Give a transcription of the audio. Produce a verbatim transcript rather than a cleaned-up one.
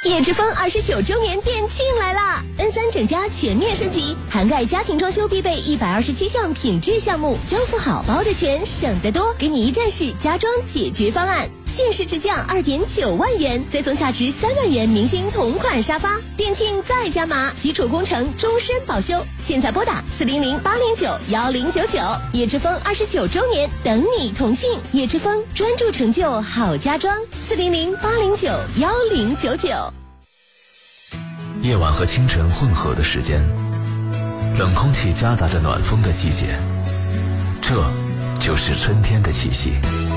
叶之峰二十九周年店庆来啦 ！N 三 整家全面升级，涵盖家庭装修必备一百二十七项品质项目，交付好包的全，省得多，给你一站式家装解决方案。限时直降二点九万元，再送价值三万元明星同款沙发。店庆再加码，基础工程终身保修。现在拨打四零零八零九幺零九九，叶之峰二十九周年等你同庆。叶之峰专注成就好家装，四零零八零九幺零九九。 夜晚和清晨混合的时间，冷空气夹杂着暖风的季节，这就是春天的气息。